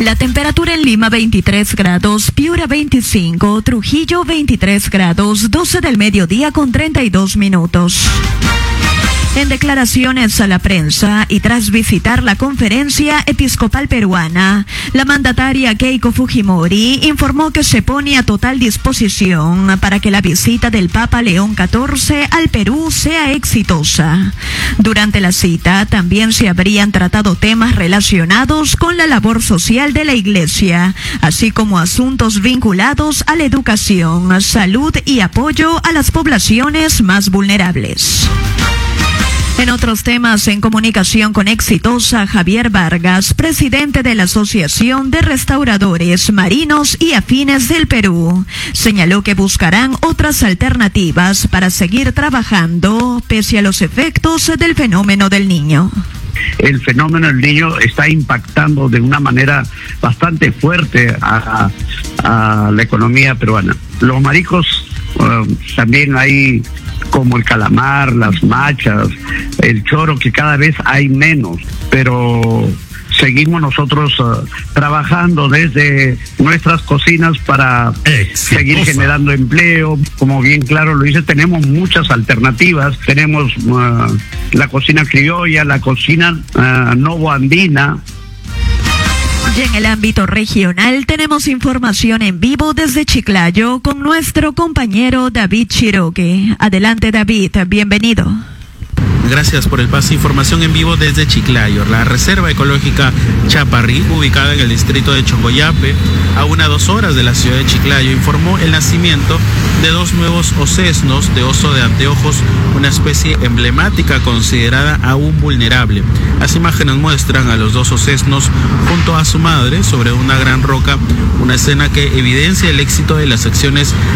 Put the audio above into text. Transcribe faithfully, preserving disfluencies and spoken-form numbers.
La temperatura en Lima veintitrés grados, Piura veinticinco, Trujillo veintitrés grados, doce del mediodía con treinta y dos minutos. En declaraciones a la prensa y tras visitar la Conferencia Episcopal Peruana, la mandataria Keiko Fujimori informó que se pone a total disposición para que la visita del Papa León catorce al Perú sea exitosa. Durante la cita también se habrían tratado temas relacionados con la labor social de la Iglesia, así como asuntos vinculados a la educación, salud y apoyo a las poblaciones más vulnerables. En otros temas, en comunicación con Exitosa, Javier Vargas, presidente de la Asociación de Restauradores Marinos y Afines del Perú, señaló que buscarán otras alternativas para seguir trabajando pese a los efectos del fenómeno del Niño. El fenómeno del Niño está impactando de una manera bastante fuerte a, a la economía peruana. Los mariscos uh, también hay, como el calamar, las machas, el choro, que cada vez hay menos, pero seguimos nosotros uh, trabajando desde nuestras cocinas para Exitosa. Seguir generando empleo. Como bien claro lo dice, tenemos muchas alternativas. Tenemos uh, la cocina criolla, la cocina uh, novoandina. Y en el ámbito regional tenemos información en vivo desde Chiclayo con nuestro compañero David Chiroque. Adelante, David, bienvenido. Gracias por el pase. Información en vivo desde Chiclayo. La Reserva Ecológica Chaparrí, ubicada en el distrito de Chongoyape, a una dos horas de la ciudad de Chiclayo, informó el nacimiento de dos nuevos ocesnos de oso de anteojos, una especie emblemática considerada aún vulnerable. Las imágenes muestran a los dos ocesnos junto a su madre sobre una gran roca, una escena que evidencia el éxito de las acciones